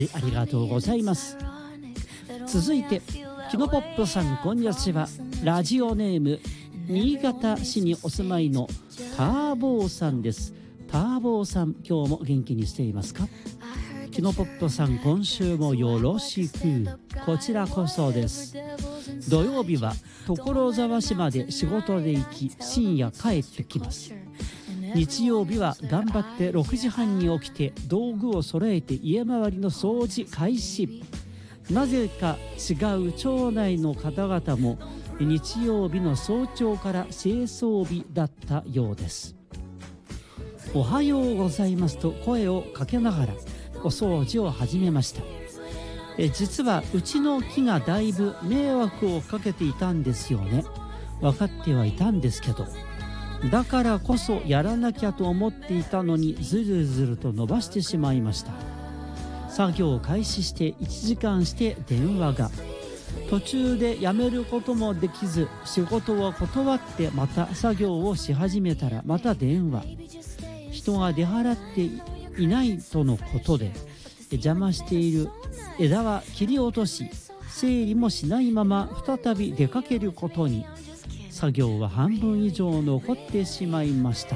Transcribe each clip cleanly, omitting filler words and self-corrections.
ありがとうございます。続いてキノポップさん、こんにちは。ラジオネーム新潟市にお住まいのターボーさんです。ターボーさん、今日も元気にしていますか？キノポップさん、今週もよろしく。こちらこそです。土曜日は所沢市まで仕事で行き、深夜帰ってきます。日曜日は頑張って6時半に起きて道具を揃えて家周りの掃除開始。なぜか違う町内の方々も日曜日の早朝から清掃日だったようです。おはようございますと声をかけながらお掃除を始めました。実はうちの木がだいぶ迷惑をかけていたんですよね。分かってはいたんですけど、だからこそやらなきゃと思っていたのにずるずると伸ばしてしまいました。作業を開始して1時間して電話が。途中でやめることもできず、仕事を断ってまた作業をし始めたらまた電話。人が出払っていないとのことで、邪魔している枝は切り落とし、整理もしないまま再び出かけることに。作業は半分以上残ってしまいました。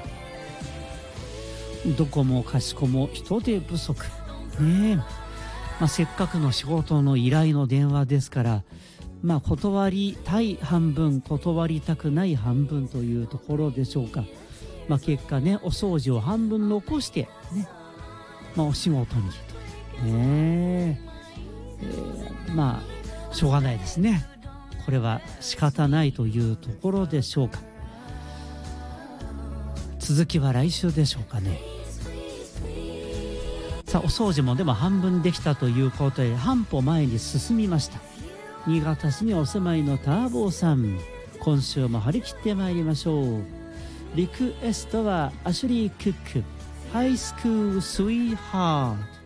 どこもかしこも人手不足ねえ。せっかくの仕事の依頼の電話ですから、断りたい半分、断りたくない半分というところでしょうか。結果ね、お掃除を半分残してね、お仕事にというね、しょうがないですね。これは仕方ないというところでしょうか。続きは来週でしょうかね。さあ、お掃除もでも半分できたということで半歩前に進みました。新潟市にお住まいのターボーさん、今週も張り切ってまいりましょう。リクエストはアシュリー・クック、ハイスクール・スイーハート。